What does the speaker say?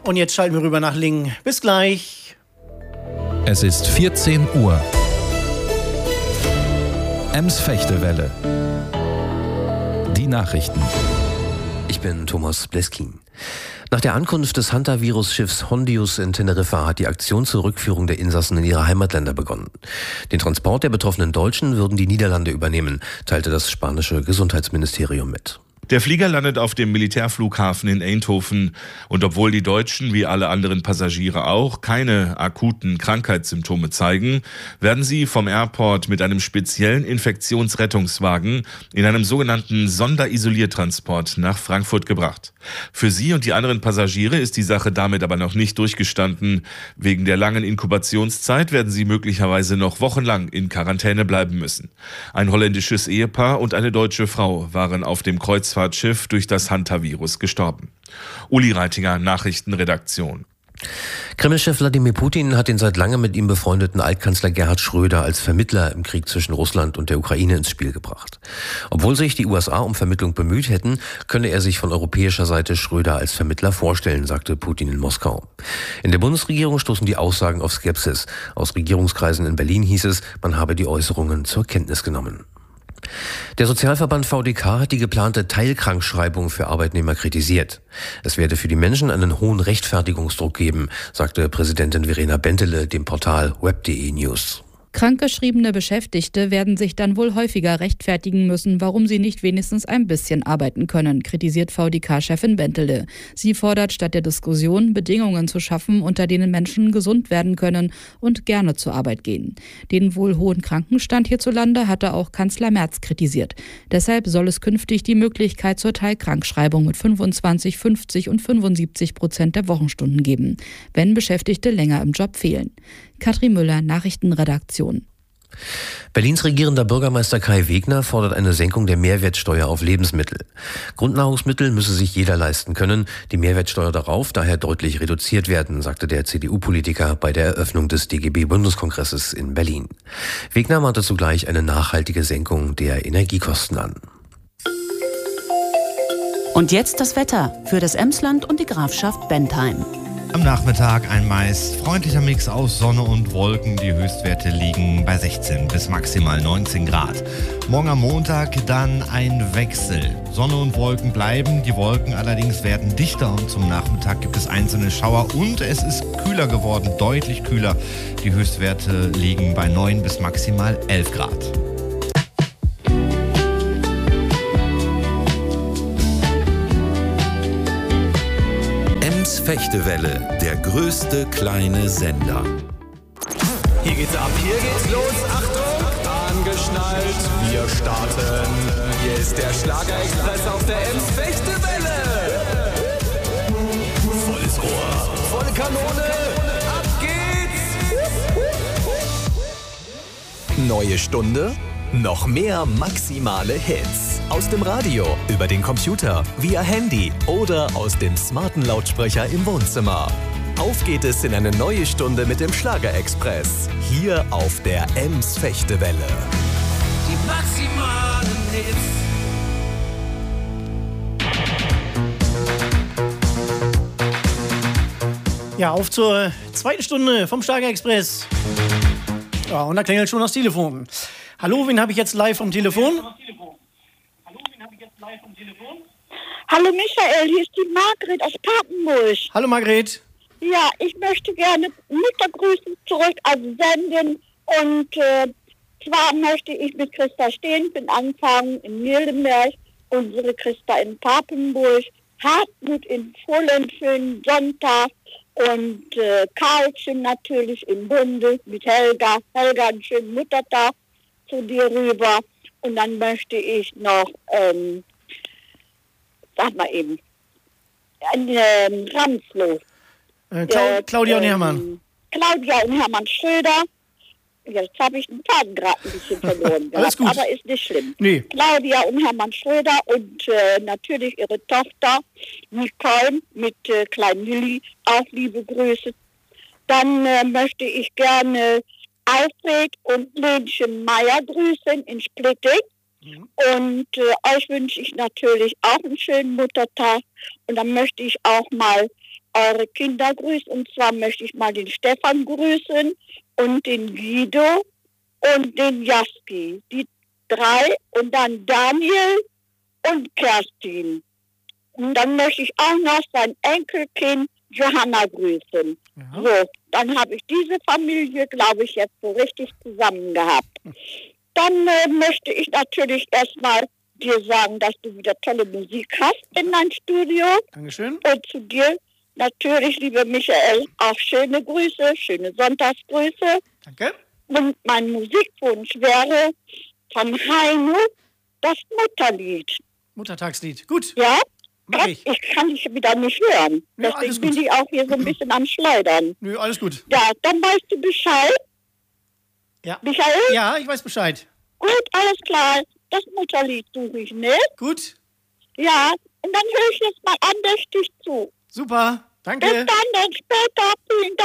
Und jetzt schalten wir rüber nach Lingen. Bis gleich. Es ist 14 Uhr. Ems-Fechtewelle. Die Nachrichten. Ich bin Thomas Bleskin. Nach der Ankunft des Hantavirus-Schiffs Hondius in Teneriffa hat die Aktion zur Rückführung der Insassen in ihre Heimatländer begonnen. Den Transport der betroffenen Deutschen würden die Niederlande übernehmen, teilte das spanische Gesundheitsministerium mit. Der Flieger landet auf dem Militärflughafen in Eindhoven. Und obwohl die Deutschen, wie alle anderen Passagiere auch, keine akuten Krankheitssymptome zeigen, werden sie vom Airport mit einem speziellen Infektionsrettungswagen in einem sogenannten Sonderisoliertransport nach Frankfurt gebracht. Für sie und die anderen Passagiere ist die Sache damit aber noch nicht durchgestanden. Wegen der langen Inkubationszeit werden sie möglicherweise noch wochenlang in Quarantäne bleiben müssen. Ein holländisches Ehepaar und eine deutsche Frau waren auf dem Kreuzfahrtschiff durch das Hantavirus gestorben. Uli Reitinger, Nachrichtenredaktion. Kreml-Chef Wladimir Putin hat den seit langem mit ihm befreundeten Altkanzler Gerhard Schröder als Vermittler im Krieg zwischen Russland und der Ukraine ins Spiel gebracht. Obwohl sich die USA um Vermittlung bemüht hätten, könne er sich von europäischer Seite Schröder als Vermittler vorstellen, sagte Putin in Moskau. In der Bundesregierung stoßen die Aussagen auf Skepsis. Aus Regierungskreisen in Berlin hieß es, man habe die Äußerungen zur Kenntnis genommen. Der Sozialverband VDK hat die geplante Teilkrankschreibung für Arbeitnehmer kritisiert. Es werde für die Menschen einen hohen Rechtfertigungsdruck geben, sagte Präsidentin Verena Bentele dem Portal web.de News. Krankgeschriebene Beschäftigte werden sich dann wohl häufiger rechtfertigen müssen, warum sie nicht wenigstens ein bisschen arbeiten können, kritisiert VDK-Chefin Bentele. Sie fordert statt der Diskussion, Bedingungen zu schaffen, unter denen Menschen gesund werden können und gerne zur Arbeit gehen. Den wohl hohen Krankenstand hierzulande hatte auch Kanzler Merz kritisiert. Deshalb soll es künftig die Möglichkeit zur Teilkrankschreibung mit 25, 50 und 75% der Wochenstunden geben, wenn Beschäftigte länger im Job fehlen. Katrin Müller, Nachrichtenredaktion. Berlins regierender Bürgermeister Kai Wegner fordert eine Senkung der Mehrwertsteuer auf Lebensmittel. Grundnahrungsmittel müsse sich jeder leisten können, die Mehrwertsteuer darauf daher deutlich reduziert werden, sagte der CDU-Politiker bei der Eröffnung des DGB-Bundeskongresses in Berlin. Wegner mahnte zugleich eine nachhaltige Senkung der Energiekosten an. Und jetzt das Wetter für das Emsland und die Grafschaft Bentheim. Am Nachmittag ein meist freundlicher Mix aus Sonne und Wolken. Die Höchstwerte liegen bei 16 bis maximal 19 Grad. Morgen am Montag dann ein Wechsel. Sonne und Wolken bleiben, die Wolken allerdings werden dichter und zum Nachmittag gibt es einzelne Schauer und es ist kühler geworden, deutlich kühler. Die Höchstwerte liegen bei 9 bis maximal 11 Grad. Fechtewelle, der größte kleine Sender. Hier geht's ab, hier geht's los, Achtung, angeschnallt, wir starten. Hier ist der Schlagerexpress auf der Ems-Fechtewelle. Volles Rohr, volle Kanone, ab geht's. Neue Stunde, noch mehr maximale Hits. Aus dem Radio, über den Computer, via Handy oder aus dem smarten Lautsprecher im Wohnzimmer. Auf geht es in eine neue Stunde mit dem Schlagerexpress. Hier auf der Ems-Fechtewelle. Die maximalen Hits. Ja, auf zur zweiten Stunde vom Schlagerexpress. Ja, und da klingelt schon das Telefon. Hallo, wen habe ich jetzt live am Telefon? Hallo Michael, hier ist die Margret aus Papenburg. Hallo Margret. Ja, ich möchte gerne Müttergrüßen zurück senden und zwar möchte ich mit Christa Steenfin anfangen in Mildenberg, unsere Christa in Papenburg, Hartmut in Fullen für den Sonntag und Karlchen natürlich im Bunde mit Helga. Helga, einen schönen Muttertag zu dir rüber. Und dann möchte ich noch, sag mal eben, Ramsloh. Claudia und Hermann. Claudia und Hermann Schröder. Jetzt habe ich den Faden gerade ein bisschen verloren. Alles gut. Aber ist nicht schlimm. Nee. Claudia und Hermann Schröder und natürlich ihre Tochter Nicole mit kleinen Lilly. Auch liebe Grüße. Dann möchte ich gerne Alfred und Lenchen Meier grüßen in Splitting. Und euch wünsche ich natürlich auch einen schönen Muttertag. Und dann möchte ich auch mal eure Kinder grüßen. Und zwar möchte ich mal den Stefan grüßen und den Guido und den Jaski. Die 3 und dann Daniel und Kerstin. Und dann möchte ich auch noch sein Enkelkind Johanna grüßen. Ja. So, dann habe ich diese Familie, glaube ich, jetzt so richtig zusammen gehabt. Dann möchte ich natürlich erstmal dir sagen, dass du wieder tolle Musik hast in deinem Studio. Dankeschön. Und zu dir natürlich, liebe Michael, auch schöne Grüße, schöne Sonntagsgrüße. Danke. Und mein Musikwunsch wäre von Heino das Mutterlied. Muttertagslied. Gut. Ja? Mach ich. Ich kann dich wieder nicht hören. Ja, deswegen bin ich auch hier so ein bisschen am Schleudern. Nö, alles gut. Ja, dann weißt du Bescheid. Ja. Michael? Ja, ich weiß Bescheid. Gut, alles klar. Das Mutterlied suche ich, ne? Gut. Ja, und dann höre ich jetzt mal andächtig zu. Super. Danke. Bis dann später.